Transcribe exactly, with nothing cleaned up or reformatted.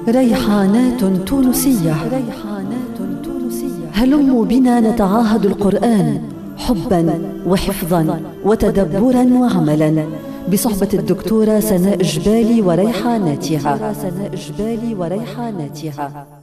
ريحانات تونسية. هلموا بنا نتعاهد القرآن حبا وحفظا وتدبرا وعملا بصحبة الدكتورة سناء جبالي وريحاناتها.